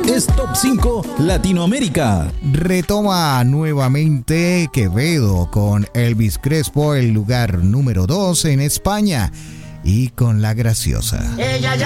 es Top 5 Latinoamérica. Retoma nuevamente Quevedo con Elvis Crespo, el lugar número 2 en España, y con La Graciosa. Ella ya